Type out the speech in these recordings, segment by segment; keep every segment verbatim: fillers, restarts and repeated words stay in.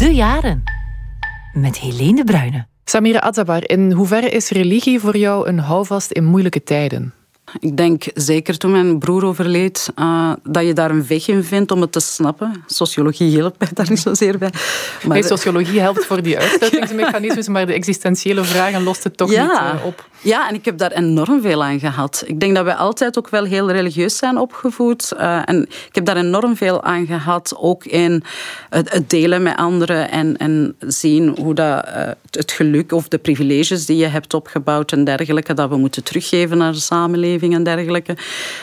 De Jaren. Met Helene de Bruyne. Samira Atzabar, in hoeverre is religie voor jou een houvast in moeilijke tijden? Ik denk, zeker toen mijn broer overleed, uh, dat je daar een weg in vindt om het te snappen. Sociologie helpt mij daar niet zozeer bij. Maar nee, sociologie helpt voor die uitsluitingsmechanismes, maar de existentiële vragen lost het toch ja, niet uh, op. Ja, en ik heb daar enorm veel aan gehad. Ik denk dat wij altijd ook wel heel religieus zijn opgevoed. Uh, en ik heb daar enorm veel aan gehad, ook in het, het delen met anderen en, en zien hoe dat, uh, het geluk of de privileges die je hebt opgebouwd en dergelijke, dat we moeten teruggeven naar de samenleving en dergelijke.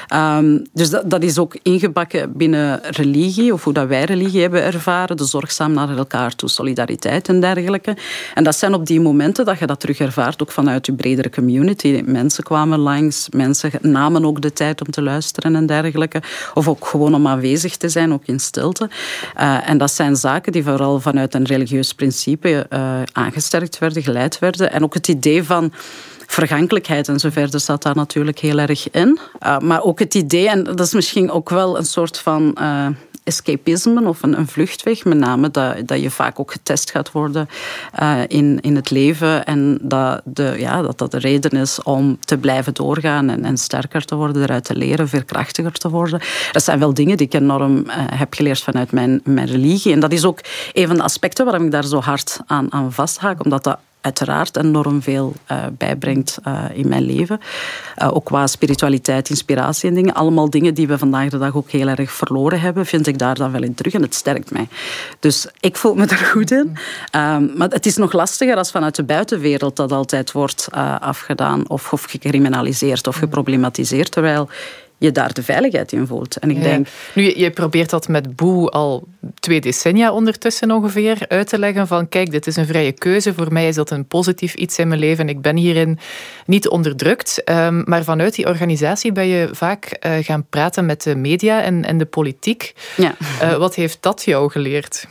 Um, dus dat, dat is ook ingebakken binnen religie, of hoe dat wij religie hebben ervaren, de zorgzaam naar elkaar toe, solidariteit en dergelijke. En dat zijn op die momenten dat je dat terug ervaart, ook vanuit je bredere community. Mensen kwamen langs, mensen namen ook de tijd om te luisteren en dergelijke. Of ook gewoon om aanwezig te zijn, ook in stilte. Uh, en dat zijn zaken die vooral vanuit een religieus principe uh, aangesterkt werden, geleid werden. En ook het idee van vergankelijkheid en zo verder zat daar natuurlijk heel erg in. Uh, maar ook het idee, en dat is misschien ook wel een soort van uh, escapisme of een, een vluchtweg, met name dat, dat je vaak ook getest gaat worden uh, in, in het leven en dat, de, ja, dat dat de reden is om te blijven doorgaan en, en sterker te worden, eruit te leren, veerkrachtiger te worden. Dat zijn wel dingen die ik enorm uh, heb geleerd vanuit mijn, mijn religie. En dat is ook een van de aspecten waarom ik daar zo hard aan, aan vasthaak, omdat dat uiteraard enorm veel uh, bijbrengt uh, in mijn leven. Uh, ook qua spiritualiteit, inspiratie en dingen. Allemaal dingen die we vandaag de dag ook heel erg verloren hebben, vind ik daar dan wel in terug. En het sterkt mij. Dus ik voel me er goed in. Um, maar het is nog lastiger als vanuit de buitenwereld dat altijd wordt uh, afgedaan of, of gecriminaliseerd of geproblematiseerd. Terwijl je daar de veiligheid in voelt. En ik ja. denk... Nu, je, je probeert dat met Boe al twee decennia ondertussen ongeveer uit te leggen van kijk, dit is een vrije keuze. Voor mij is dat een positief iets in mijn leven. Ik ben hierin niet onderdrukt. Um, maar vanuit die organisatie ben je vaak uh, gaan praten met de media en, en de politiek. Ja. Uh, wat heeft dat jou geleerd?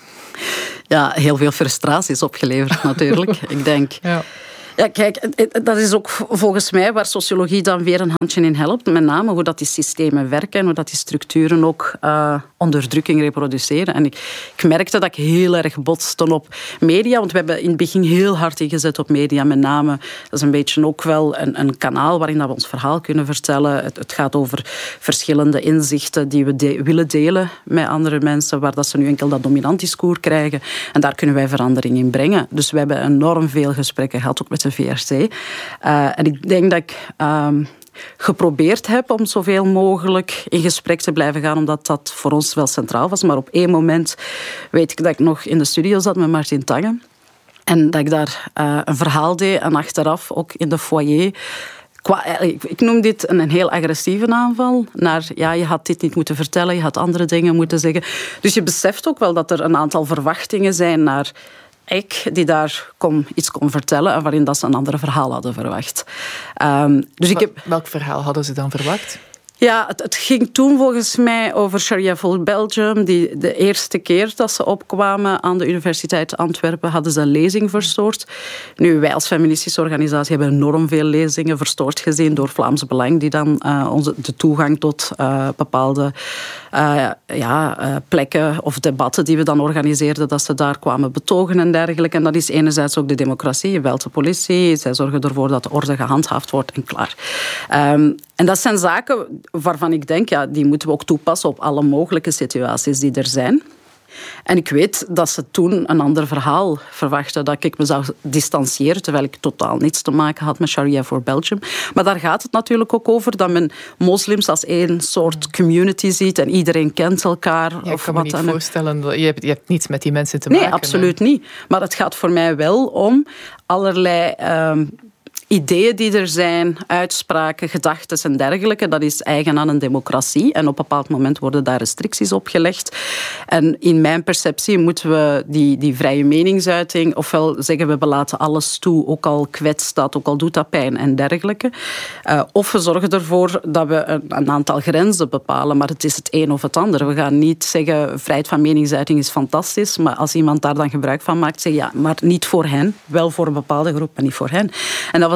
Ja, heel veel frustraties opgeleverd natuurlijk. Ik denk... Ja. Ja, kijk, dat is ook volgens mij waar sociologie dan weer een handje in helpt. Met name hoe dat die systemen werken en hoe dat die structuren ook uh, onderdrukking reproduceren. En ik, ik merkte dat ik heel erg botste op media, want we hebben in het begin heel hard ingezet op media. Met name, dat is een beetje ook wel een, een kanaal waarin dat we ons verhaal kunnen vertellen. Het, het gaat over verschillende inzichten die we de, willen delen met andere mensen, waar dat ze nu enkel dat dominant discours krijgen. En daar kunnen wij verandering in brengen. Dus we hebben enorm veel gesprekken gehad, ook met de V R C. Uh, en ik denk dat ik uh, geprobeerd heb om zoveel mogelijk in gesprek te blijven gaan, omdat dat voor ons wel centraal was. Maar op één moment weet ik dat ik nog in de studio zat met Martin Tange. En dat ik daar uh, een verhaal deed en achteraf ook in de foyer. Qua, ik, ik noem dit een, een heel agressieve aanval. Naar, ja, je had dit niet moeten vertellen, je had andere dingen moeten zeggen. Dus je beseft ook wel dat er een aantal verwachtingen zijn naar ik, die daar kon, iets kon vertellen en waarin dat ze een ander verhaal hadden verwacht. Um, dus ik heb... Welk verhaal hadden ze dan verwacht? Ja, het, het ging toen volgens mij over Sharia for Belgium. Die, de eerste keer dat ze opkwamen aan de Universiteit Antwerpen hadden ze een lezing verstoord. Nu, wij als feministische organisatie hebben enorm veel lezingen verstoord gezien door Vlaams Belang, die dan uh, onze, de toegang tot uh, bepaalde uh, ja, uh, plekken of debatten die we dan organiseerden, dat ze daar kwamen betogen en dergelijke. En dat is enerzijds ook de democratie. Je belt de politie, zij zorgen ervoor dat de orde gehandhaafd wordt en klaar. Um, en dat zijn zaken waarvan ik denk, ja, die moeten we ook toepassen op alle mogelijke situaties die er zijn. En ik weet dat ze toen een ander verhaal verwachten, dat ik me zou distancieren, terwijl ik totaal niets te maken had met Sharia for Belgium. Maar daar gaat het natuurlijk ook over dat men moslims als één soort community ziet en iedereen kent elkaar. Ja, ik of kan wat me niet dan voorstellen, je hebt, je hebt niets met die mensen te maken. Nee, absoluut hè? Niet. Maar het gaat voor mij wel om allerlei... Um, ideeën die er zijn, uitspraken, gedachten en dergelijke, dat is eigen aan een democratie. En op een bepaald moment worden daar restricties op gelegd. En in mijn perceptie moeten we die, die vrije meningsuiting, ofwel zeggen we, we laten alles toe, ook al kwetst dat, ook al doet dat pijn en dergelijke. Uh, of we zorgen ervoor dat we een, een aantal grenzen bepalen, maar het is het een of het ander. We gaan niet zeggen, vrijheid van meningsuiting is fantastisch, maar als iemand daar dan gebruik van maakt, zeg ja, maar niet voor hen. Wel voor een bepaalde groep, maar niet voor hen. En dat was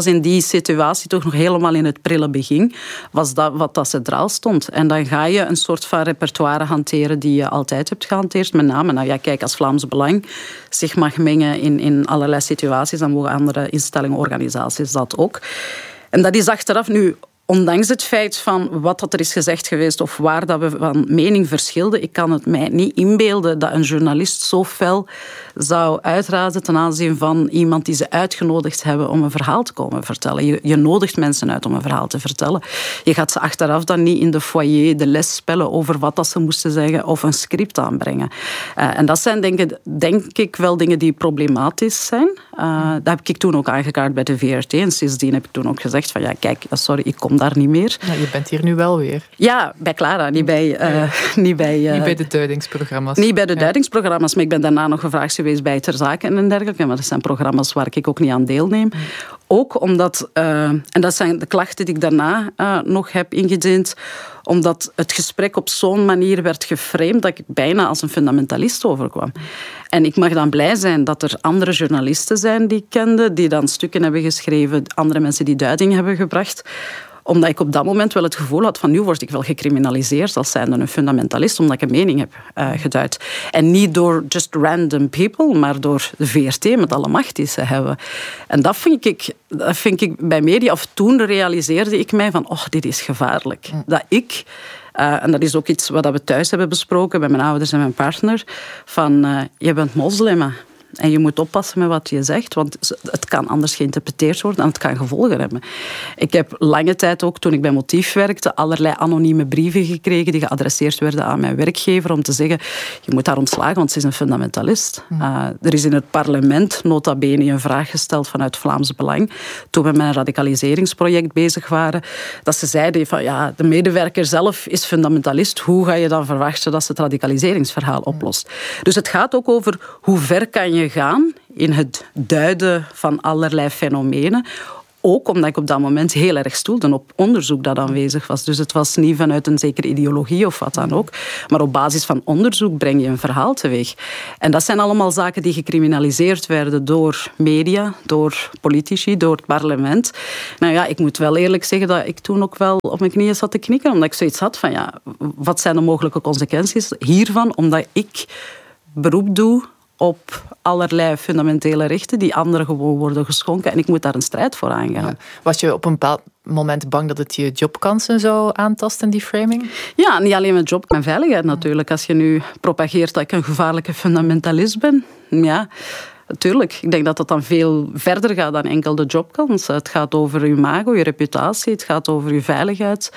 was in die situatie toch nog helemaal in het prille begin, was dat wat dat centraal stond. En dan ga je een soort van repertoire hanteren die je altijd hebt gehanteerd. Met name, nou ja, kijk, als Vlaams Belang zich mag mengen in, in allerlei situaties, dan mogen andere instellingen, organisaties dat ook. En dat is achteraf nu, ondanks het feit van wat dat er is gezegd geweest of waar dat we van mening verschilden, ik kan het mij niet inbeelden dat een journalist zo fel zou uitrazen ten aanzien van iemand die ze uitgenodigd hebben om een verhaal te komen vertellen. Je, je nodigt mensen uit om een verhaal te vertellen. Je gaat ze achteraf dan niet in de foyer de les spellen over wat dat ze moesten zeggen of een script aanbrengen. Uh, en dat zijn denk ik, denk ik wel dingen die problematisch zijn. Uh, dat heb ik toen ook aangekaart bij de V R T en sindsdien heb ik toen ook gezegd van ja, kijk, sorry, ik kom daar niet meer. Ja, je bent hier nu wel weer. Ja, bij Clara, niet bij, uh, ja. niet bij, uh, niet bij de duidingsprogramma's. Niet bij de ja. duidingsprogramma's, maar ik ben daarna nog gevraagd geweest bij Ter Zake en dergelijke. Maar dat zijn programma's waar ik ook niet aan deelneem. Mm. Ook omdat, uh, en dat zijn de klachten die ik daarna uh, nog heb ingediend, omdat het gesprek op zo'n manier werd geframed dat ik bijna als een fundamentalist overkwam. En ik mag dan blij zijn dat er andere journalisten zijn die ik kende, die dan stukken hebben geschreven, andere mensen die duiding hebben gebracht, omdat ik op dat moment wel het gevoel had van nu word ik wel gecriminaliseerd als zijnde een fundamentalist, omdat ik een mening heb uh, geduid. En niet door just random people, maar door de V R T met alle macht die ze hebben. En dat vind ik, dat vind ik bij media, of toen realiseerde ik mij van, oh, dit is gevaarlijk. Mm. Dat ik... Uh, en dat is ook iets wat we thuis hebben besproken bij mijn ouders en mijn partner. Van, uh, je bent moslim en je moet oppassen met wat je zegt, want het kan anders geïnterpreteerd worden en het kan gevolgen hebben. Ik heb lange tijd ook, toen ik bij Motief werkte, allerlei anonieme brieven gekregen die geadresseerd werden aan mijn werkgever om te zeggen, je moet haar ontslagen, want ze is een fundamentalist. Uh, er is in het parlement nota bene een vraag gesteld vanuit Vlaams Belang, toen we met een radicaliseringsproject bezig waren, dat ze zeiden van, ja, de medewerker zelf is fundamentalist, hoe ga je dan verwachten dat ze het radicaliseringsverhaal oplost? Dus het gaat ook over hoe ver kan je gaan in het duiden van allerlei fenomenen. Ook omdat ik op dat moment heel erg stoelde op onderzoek dat aanwezig was. Dus het was niet vanuit een zekere ideologie of wat dan ook. Maar op basis van onderzoek breng je een verhaal teweeg. En dat zijn allemaal zaken die gecriminaliseerd werden door media, door politici, door het parlement. Nou ja, ik moet wel eerlijk zeggen dat ik toen ook wel op mijn knieën zat te knikken. Omdat ik zoiets had van, ja, wat zijn de mogelijke consequenties hiervan? Omdat ik beroep doe op allerlei fundamentele rechten die anderen gewoon worden geschonken. En ik moet daar een strijd voor aangaan. Ja. Was je op een bepaald moment bang dat het je jobkansen zou aantasten, die framing? Ja, niet alleen mijn job, mijn veiligheid natuurlijk. Als je nu propageert dat ik een gevaarlijke fundamentalist ben, ja, natuurlijk. Ik denk dat dat dan veel verder gaat dan enkel de jobkans. Het gaat over je imago, je reputatie, het gaat over je veiligheid.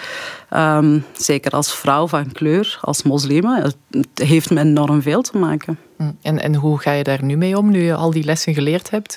Um, zeker als vrouw van kleur, als moslima. Het heeft met enorm veel te maken. En, en hoe ga je daar nu mee om, nu je al die lessen geleerd hebt?